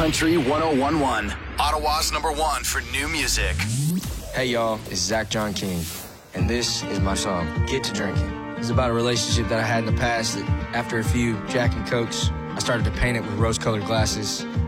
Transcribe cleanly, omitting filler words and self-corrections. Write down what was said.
Country 101.1, Ottawa's #1 for new music. Hey y'all, it's Zach John King, and this is my song, Get to Drinking. It's about a relationship that I had in the past that after a few Jack and Cokes, I started to paint it with rose-colored glasses.